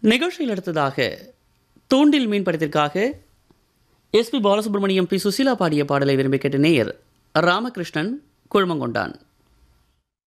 நிகழ்ச்சியில் அடுத்ததாக தூண்டில் மீன் படத்திற்காக எஸ்பி பாலசுப்ரமணியம் பி சுசீலா பாடிய பாடலை விரும்பி கேட்ட நேயர் ராமகிருஷ்ணன் குழுமங்கொண்டான்.